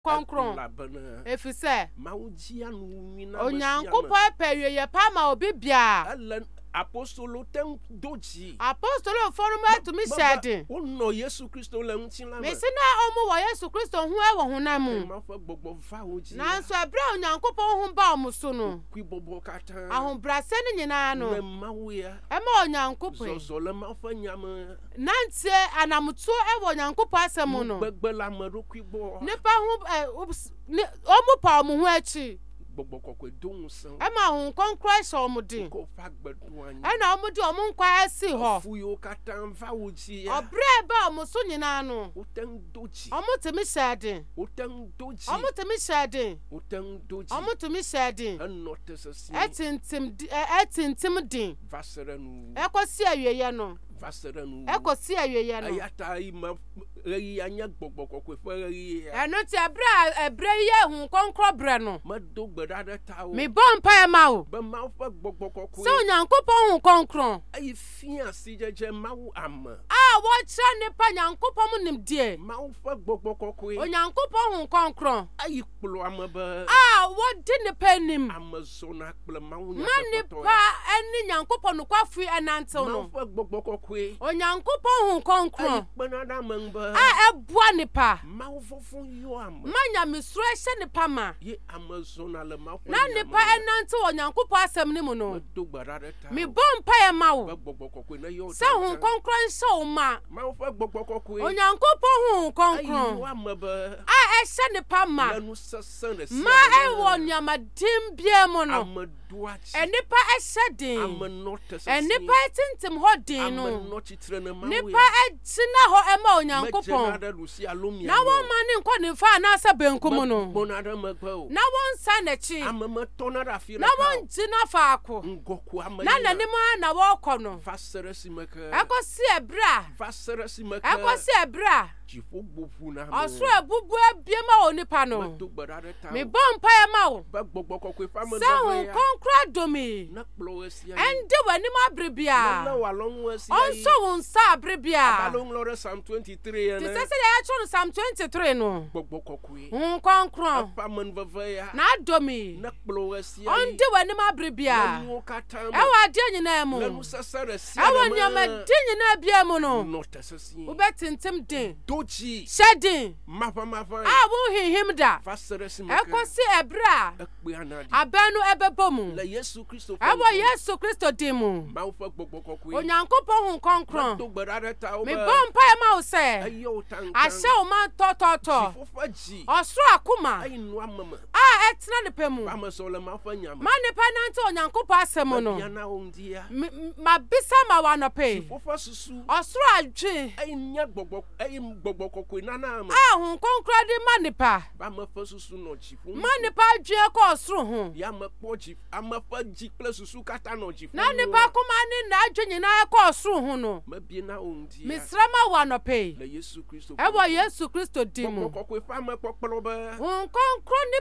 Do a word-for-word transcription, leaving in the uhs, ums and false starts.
konkron efise onyankopɔ epewie ye pa ma obi bia apostolo tem doji apostolo forum atumi shade onno Yesu Kristo la ntina me sina omu wo Yesu Kristo hu e wo honam ma fa gbogbo fa oji na so ebra onyankopɔ hu ba omuso no kwi bobo kata ahombrase ni nyina no na mawia e ma onyankopɔ so le ma fa nyama nantie anamuto e wo onyankopɔ asem no gbegbela maro kwi bo nipa hu omu pa omu hu achi gbogbo kokwe don san e ma hu konkro so omudi ko fa gbedu anyi e na omudi omu nkwa asi ho fuyo kata mfa oji ya obre ba omuso nyina no otan doji omu temi shade otan doji omu temi shade otan doji omu temi shade enno tesasi etintim etintim din vasera nu ekosi awieye no vasera nu ekosi awieye no ayata ima reyi anya gbogbo kokwe fa reyi eno ti abra ebre ye hu konkro bre no mado gbada ta o mi bon pa e ma o be ma fa gbogbo kokwe so nyankopɔ hu konkro ayi fia si jeje mawu am a wo kira ne pa nyankopɔ mu nim die ma fa gbogbo kokwe onyankopɔ hu konkro ayi kplo am ba a wo di ne pa nim amazona kplo mawu nya ma ne pa eni nyankopɔ no kwafu enantew no ma fa gbogbo kokwe onyankopɔ hu konkro ayi kpanada mangba a ebua ne pa ma fofun yo am ma nya misro ehye ne pa ma ye amazona le ma na ne pa enante onyankopɔ asem ne mu no do gbada ta mi bon pa e ma wo gbogbo kokwe na yo se hu konkro nse o ma ma fa gbogbo kokwe onyankopɔ hu konkro ayi yo am ba a ehye ne pa ma lanu sasan de ma e wo nyama dim bia mu no amaduachi enipa ehye din amanote enipa tintim ho din no amanochi trena ma nipa ejina ho e ma onyankopɔ na won mani nko ne fa na asa benkum no bonada magbo na won sa na chi amama tonara fi na won jina fa ako ngoku amani na nanim na wo kɔ no fasere simaka ekosi ebra fasere simaka ekosi ebra jifo gbofu na oso ebubu abie ma onipa no me bon pa e ma wo gbogbo kokwe fama na wo konkra domi na kplo asia ende wani ma brebia na walon asia onso won sa brebia balon lore Psalm twenty-three ti se se ya cho Psalm twenty-three no gbogbo kokwe un konkra faman vavaya na domi na kplo asia onde wani ma brebia no katama e wa de nyina mu na musasara sia e wa nyama de nyina bia mu no no tasasi wo betintim din dochi shedin mafa mafa a wo hihim da fasere simaka ekosi ebra ekpe anadi abanu ebebomu la Yesu Kristo e wo Yesu Kristo dimu ma fa gbogbo kokwe onyankopɔ hu konkron to gbada ta o me bon pa e ma wo se ayo tan ahye o ma tototo fofaji osoro akoma ayi no amama a etna ne pemu ama so le ma fa nyama ma ne pa nante onyankopɔ asem no ya na ondia ma bisa ma wa no pe fofa susu osoro adwe ayi nya gbogbo ayi gbogbo kokwe na na ama a hu konkron de ma ne pa ba ma fa susu no chifu ma ne pa adwe ko osoro hu ya ma pochi ama fa ji plus susu kata no chifu na ne pa kuma ne na adwe nyina ko osoro hu no ma bie na ondia misra ma wa no pe la Yesu Kristo e wo Yesu Kristo dimu kokwe fa ma kokplo ba hu konkron